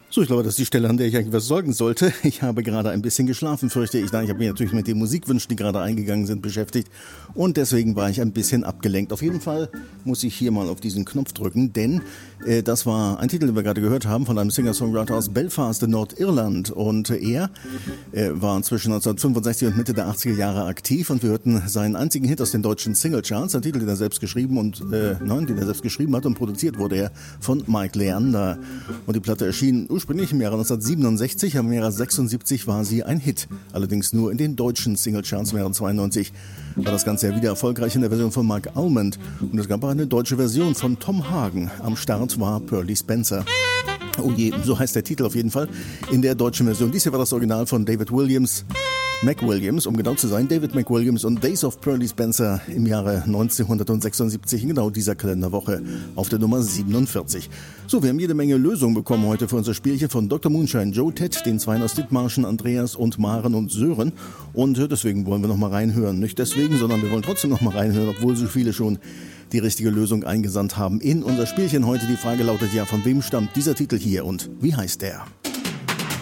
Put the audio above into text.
So, ich glaube, das ist die Stelle, an der ich eigentlich was sorgen sollte. Ich habe gerade ein bisschen geschlafen, fürchte ich. Nein, ich habe mich natürlich mit den Musikwünschen, die gerade eingegangen sind, beschäftigt. Und deswegen war ich ein bisschen abgelenkt. Auf jeden Fall muss ich hier mal auf diesen Knopf drücken, denn das war ein Titel, den wir gerade gehört haben, von einem Singer-Songwriter aus Belfast in Nordirland. Und er war zwischen 1965 und Mitte der 80er Jahre aktiv. Und wir hörten seinen einzigen Hit aus den deutschen Singlecharts. Ein Titel, den er selbst geschrieben hat und produziert wurde er von Mike Leander. Und die Platte erschien ursprünglich im Jahre 1967, im Jahre 1976 war sie ein Hit. Allerdings nur in den deutschen Singlecharts. Im Jahre 1992 war das Ganze ja wieder erfolgreich in der Version von Mark Almond. Und es gab auch eine deutsche Version von Tom Hagen. Am Start war Pearly Spencer. Oh je, so heißt der Titel auf jeden Fall in der deutschen Version. Dies hier war das Original von David McWilliams, um genau zu sein, David McWilliams und Days of Pearly Spencer im Jahre 1976, in genau dieser Kalenderwoche auf der Nummer 47. So, wir haben jede Menge Lösungen bekommen heute für unser Spielchen von Dr. Moonshine, Joe, Ted, den Zweien aus Dithmarschen, Andreas und Maren und Sören. Und deswegen wollen wir noch mal reinhören. Nicht deswegen, sondern wir wollen trotzdem noch mal reinhören, obwohl so viele schon die richtige Lösung eingesandt haben in unser Spielchen heute. Die Frage lautet ja, von wem stammt dieser Titel hier und wie heißt der?